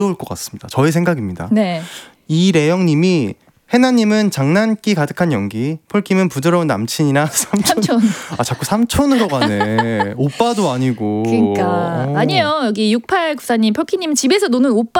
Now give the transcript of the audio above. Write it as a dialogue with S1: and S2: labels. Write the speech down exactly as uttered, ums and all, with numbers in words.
S1: 좋을 것 같습니다. 저의 생각입니다.
S2: 네.
S1: 이래영님이 해나님은 장난기 가득한 연기, 폴킴은 부드러운 남친이나 삼촌.
S2: 삼촌.
S1: 아 자꾸 삼촌으로 가네. 오빠도 아니고.
S2: 그러니까
S1: 오.
S2: 아니에요. 여기 육팔구사님 폴킴님 집에서 노는 오빠